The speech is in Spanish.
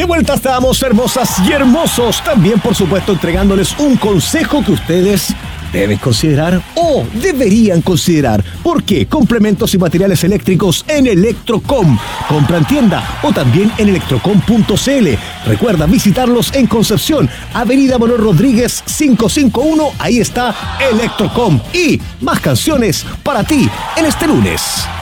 De vuelta estamos, hermosas y hermosos. También, por supuesto, entregándoles un consejo que ustedes deben considerar o deberían considerar. ¿Por qué? Complementos y materiales eléctricos en Electrocom. Compra en tienda o también en electrocom.cl. Recuerda visitarlos en Concepción, Avenida Manuel Rodríguez 551. Ahí está Electrocom. Y más canciones para ti en este lunes.